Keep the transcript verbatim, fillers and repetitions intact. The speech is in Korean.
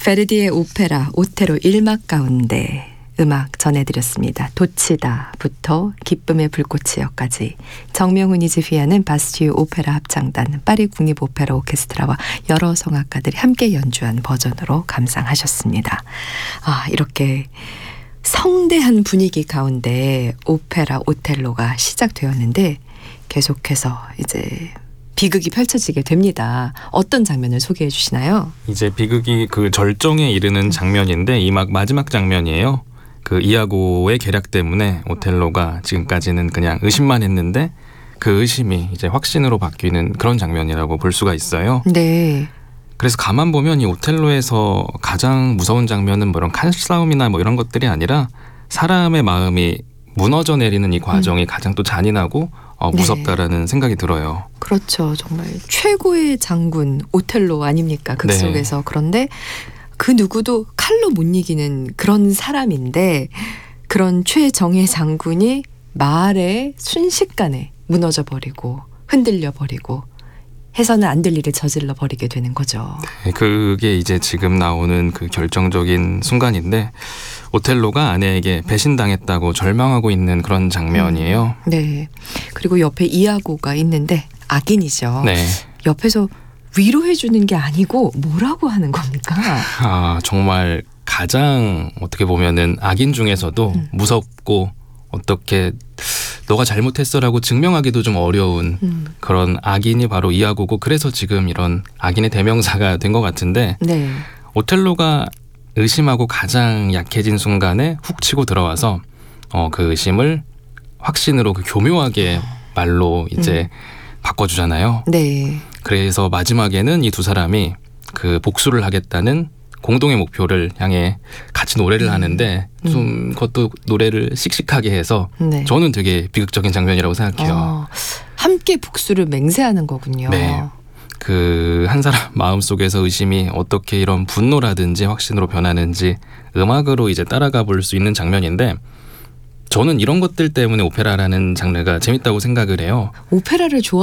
베르디의 오페라 오텔로 일 막 가운데 음악 전해드렸습니다. 도치다부터 기쁨의 불꽃이여까지 정명훈이 지휘하는 바스티유 오페라 합창단, 파리 국립 오페라 오케스트라와 여러 성악가들이 함께 연주한 버전으로 감상하셨습니다. 아, 이렇게 성대한 분위기 가운데 오페라 오텔로가 시작되었는데 계속해서 이제 비극이 펼쳐지게 됩니다. 어떤 장면을 소개해 주시나요? 이제 비극이 그 절정에 이르는 장면인데 이 막 마지막 장면이에요. 그 이아고의 계략 때문에 오텔로가 지금까지는 그냥 의심만 했는데 그 의심이 이제 확신으로 바뀌는 그런 장면이라고 볼 수가 있어요. 네. 그래서 가만 보면 이 오텔로에서 가장 무서운 장면은 뭐 이런 칼싸움이나 뭐 이런 것들이 아니라 사람의 마음이 무너져 내리는 이 과정이 음. 가장 또 잔인하고 어, 무섭다라는 네. 생각이 들어요. 그렇죠. 정말 최고의 장군 오텔로 아닙니까? 극 속에서. 네. 그런데 그 누구도 칼로 못 이기는 그런 사람인데 그런 최정예 장군이 말에 순식간에 무너져버리고 흔들려버리고 해서는 안 될 일을 저질러버리게 되는 거죠. 네, 그게 이제 지금 나오는 그 결정적인 순간인데 오텔로가 아내에게 배신당했다고 절망하고 있는 그런 장면이에요. 음, 네. 그리고 옆에 이아고가 있는데 악인이죠. 네. 옆에서 위로해주는 게 아니고 뭐라고 하는 겁니까? 아, 정말 가장 어떻게 보면은 악인 중에서도 음. 무섭고 어떻게 너가 잘못했어라고 증명하기도 좀 어려운 음. 그런 악인이 바로 이아고고 그래서 지금 이런 악인의 대명사가 된 것 같은데 네. 오텔로가 의심하고 가장 약해진 순간에 훅 치고 들어와서 어, 그 의심을 확신으로 그 교묘하게 말로 이제 음. 바꿔주잖아요. 네. 그래서 마지막에는 이 두 사람이 그 복수를 하겠다는 공동의 목표를 향해 같이 노래를 음. 하는데 좀 음. 그것도 노래를 씩씩하게 해서 네. 저는 되게 비극적인 장면이라고 생각해요. 어, 함께 복수를 맹세하는 거군요. 네. 그 한 사람 마음속에서 의심이 어떻게 이런 분노라든지 확신으로 변하는지 음악으로 이제 따라가 볼 수 있는 장면인데 저는 이런 것들 때문에 오페라라는 장르가 재밌다고 생각을 해요. 오페라를 좋아